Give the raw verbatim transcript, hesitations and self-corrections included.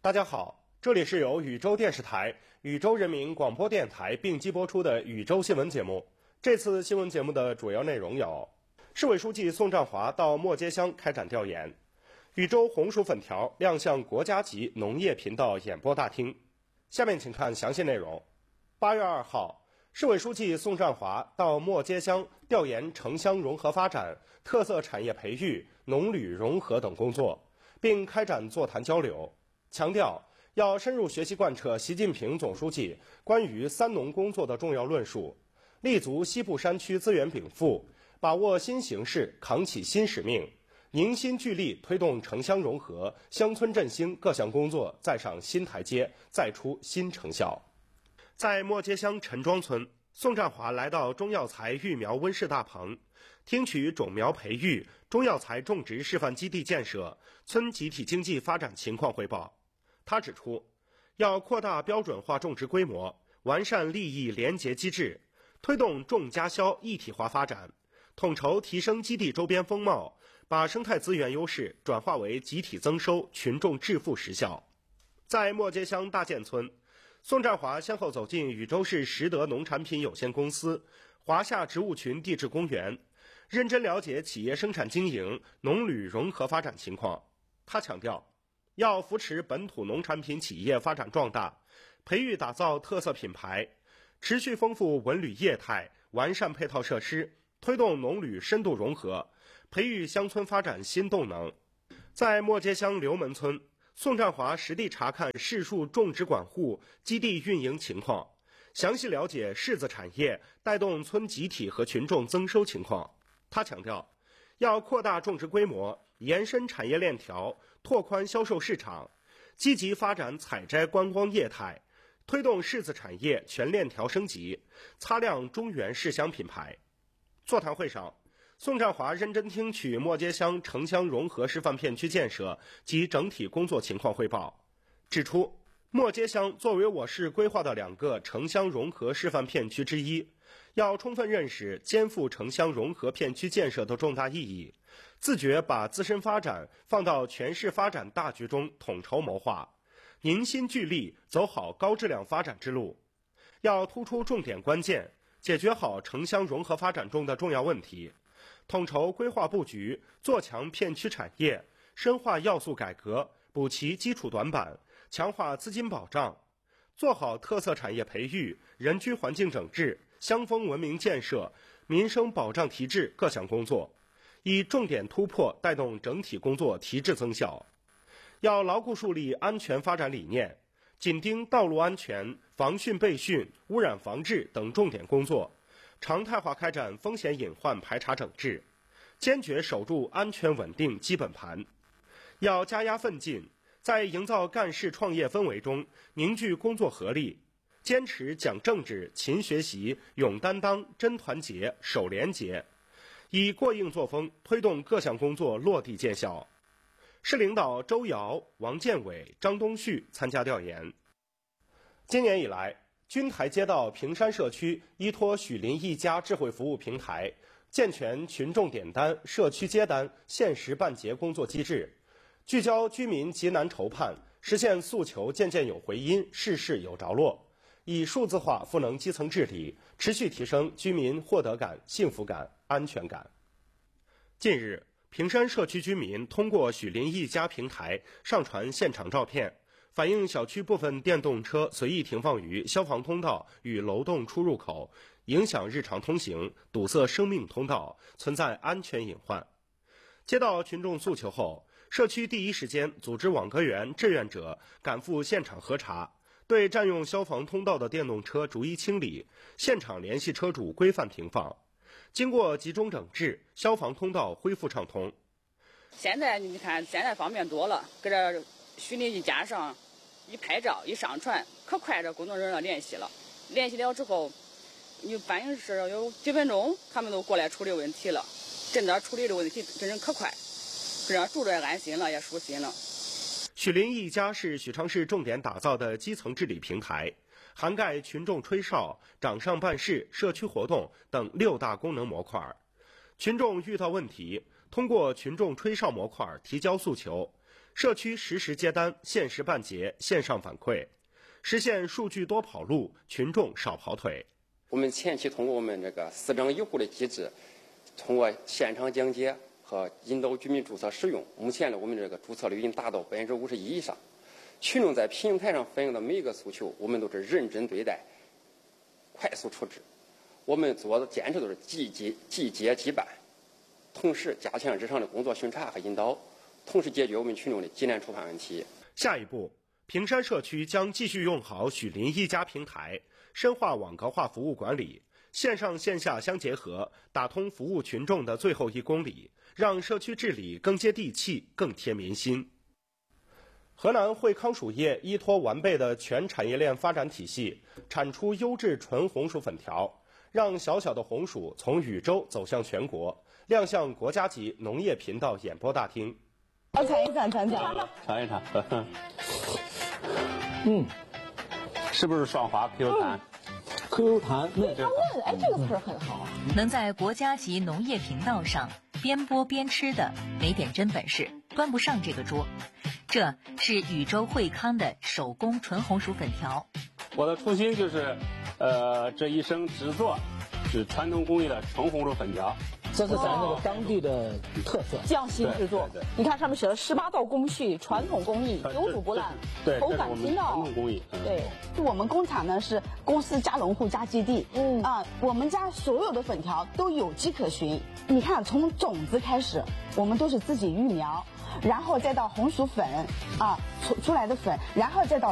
大家好，这里是由禹州电视台、禹州人民广播电台并机播出的禹州新闻节目。这次新闻节目的主要内容有：市委书记宋占华到磨街乡开展调研；禹州红薯粉条亮相国家级农业频道演播大厅。下面请看详细内容。八月二号，市委书记宋占华到磨街乡调研城乡融合发展、特色产业培育、农旅融合等工作，并开展座谈交流，强调要深入学习贯彻习近平总书记关于三农工作的重要论述，立足西部山区资源禀赋，把握新形势，扛起新使命，凝心聚力推动城乡融合、乡村振兴各项工作再上新台阶，再出新成效。在磨街乡陈庄村，宋占华来到中药材育苗温室大棚，听取种苗培育、中药材种植示范基地建设、村集体经济发展情况汇报。他指出，要扩大标准化种植规模，完善利益联结机制，推动种加销一体化发展，统筹提升基地周边风貌，把生态资源优势转化为集体增收、群众致富实效。在磨街乡大建村，宋占华先后走进禹州市实德农产品有限公司、华夏植物群地质公园，认真了解企业生产经营、农旅融合发展情况。他强调，要扶持本土农产品企业发展壮大，培育打造特色品牌，持续丰富文旅业态，完善配套设施，推动农旅深度融合，培育乡村发展新动能。在磨街乡刘门村，宋占华实地查看柿树种植管护基地运营情况，详细了解柿子产业带动村集体和群众增收情况。他强调，要扩大种植规模，延伸产业链条，拓宽销售市场，积极发展采摘观光业态，推动柿子产业全链条升级，擦亮中原柿乡品牌。座谈会上，宋占华认真听取磨街乡城乡融合示范片区建设及整体工作情况汇报，指出磨街乡作为我市规划的两个城乡融合示范片区之一，要充分认识肩负城乡融合片区建设的重大意义，自觉把自身发展放到全市发展大局中统筹谋划，凝心聚力走好高质量发展之路。要突出重点关键，解决好城乡融合发展中的重要问题，统筹规划布局，做强片区产业，深化要素改革，补齐基础短板，强化资金保障，做好特色产业培育、人居环境整治、乡风文明建设、民生保障提质各项工作，以重点突破带动整体工作提质增效。要牢固树立安全发展理念，紧盯道路安全、防汛备汛、污染防治等重点工作，常态化开展风险隐患排查整治，坚决守住安全稳定基本盘。要加压奋进，在营造干事创业氛围中凝聚工作合力，坚持讲政治、勤学习、勇担当、真团结、守廉洁，以过硬作风推动各项工作落地见效。市领导周瑶、王建伟、张东旭参加调研。今年以来，军台街道平山社区依托许林一家智慧服务平台，健全群众点单、社区接单、限时办结工作机制，聚焦居民急难愁盼，实现诉求件件有回音，事事有着落，以数字化赋能基层治理，持续提升居民获得感、幸福感、安全感。近日，平山社区居民通过许林一家平台上传现场照片，反映小区部分电动车随意停放于消防通道与楼栋出入口，影响日常通行，堵塞生命通道，存在安全隐患。接到群众诉求后，社区第一时间组织网格员志愿者赶赴现场核查，对占用消防通道的电动车逐一清理，现场联系车主规范停放。经过集中整治，消防通道恢复畅通。 现在你看，现在方便多了，搁这许林一家上一拍照一上传，可快这工作人员联系了，联系了之后，你反映是有几分钟，他们都过来处理问题了，真的处理的问题真是可快，这样住着也安心了，也舒心了。 许林一家是许昌市重点打造的基层治理平台，涵盖群众吹哨、掌上办事、社区活动等六大功能模块。群众遇到问题，通过群众吹哨模块提交诉求， 社区实时接单，限时办结，线上反馈，实现数据多跑路，群众少跑腿。 我们前期通过我们这个四证一户的机制，通过现场讲解和引导居民注册使用，目前呢，我们这个注册率已经达到百分之五十一以上。群众在平台上反映的每一个诉求，我们都是认真对待，快速处置。我们做的坚持都是即接即接即办，同时加强日常的工作巡查和引导，同时解决我们群众的急难触判问题。 下一步，平山社区将继续用好许林一家平台，深化网格化服务管理，线上线下相结合，打通服务群众的最后一公里，让社区治理更接地气，更贴民心。河南惠康薯业依托完备的全产业链发展体系，产出优质纯红薯粉条，让小小的红薯从禹州走向全国，亮相国家级农业频道演播大厅。 我尝一尝，尝尝， 尝一尝。嗯，是不是爽滑 Q 弹 ？Q 弹，嫩嫩，哎，这个词儿很好。 能在国家级农业频道上边播边吃的，没点真本事端不上这个桌。这是禹州惠康的手工纯红薯粉条。 我的初心就是，呃，这一生只做是传统工艺的纯红薯粉条。 这是咱那个当地的特色， 匠心制作。你看上面写了十八道工序，传统工艺，久煮不烂，口感精妙。 传统工艺。 对，我们工厂呢是公司加农户加基地，嗯啊，我们家所有的粉条都有迹可循。你看，从种子开始，我们都是自己育苗，然后再到红薯粉啊出出来的粉，然后再到